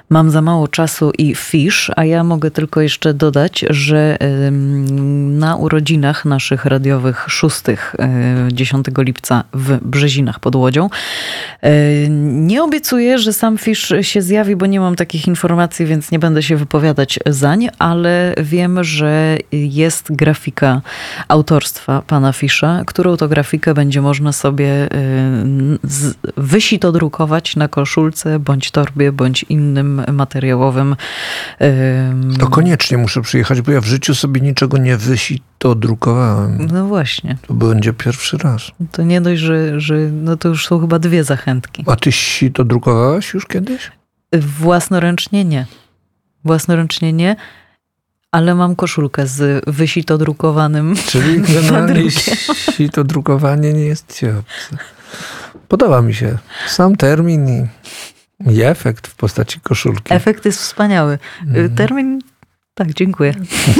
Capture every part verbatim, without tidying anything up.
Mam za mało czasu i fisz, a ja mogę tylko jeszcze dodać, że na urodzinach naszych radiowych szóstych, dziesiątego lipca w Brzezinach pod Łodzią, nie obiecuję, że sam fisz się zjawi, bo nie mam takich informacji, więc nie będę się wypowiadać zań, ale wiem, że jest grafika autorstwa pana Fisza, którą to grafikę będzie można sobie wysito drukować na koszulce, bądź torbie, bądź innym materiałowym. To koniecznie muszę przyjechać, bo ja w życiu sobie niczego nie wysito drukowałem. No właśnie. To będzie pierwszy raz. To nie dość, że, że no to już są chyba dwie zachętki. A ty to drukowałaś już kiedyś? Własnoręcznie nie. Własnoręcznie nie, ale mam koszulkę z wysito drukowanym. Czyli generalnie sito drukowanie nie jest ci obce. Podoba mi się sam termin i, i efekt w postaci koszulki. Efekt jest wspaniały. Mm. Termin, tak, dziękuję.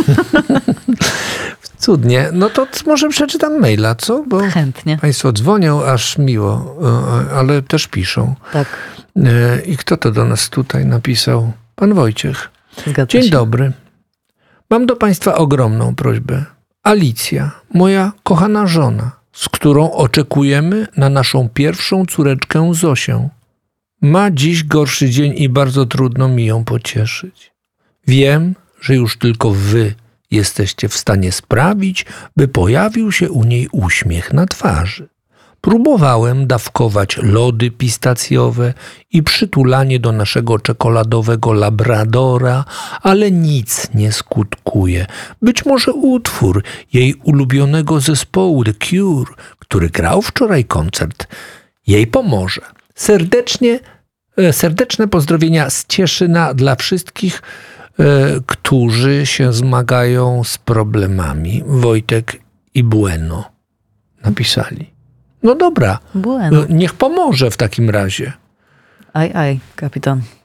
Cudnie. No to może przeczytam maila, co? Bo chętnie. Państwo dzwonią, aż miło, ale też piszą. Tak. I kto to do nas tutaj napisał? Pan Wojciech. Zgadza Dzień się. dobry. Mam do Państwa ogromną prośbę. Alicja, moja kochana żona, z którą oczekujemy na naszą pierwszą córeczkę Zosię, ma dziś gorszy dzień i bardzo trudno mi ją pocieszyć. Wiem, że już tylko wy jesteście w stanie sprawić, by pojawił się u niej uśmiech na twarzy. Próbowałem dawkować lody pistacjowe i przytulanie do naszego czekoladowego labradora, ale nic nie skutkuje. Być może utwór jej ulubionego zespołu The Cure, który grał wczoraj koncert, jej pomoże. Serdecznie, serdeczne pozdrowienia z Cieszyna dla wszystkich, którzy się zmagają z problemami. Wojtek i Bueno napisali. No dobra, Bueno. Niech pomoże w takim razie. Aj, aj, kapitan.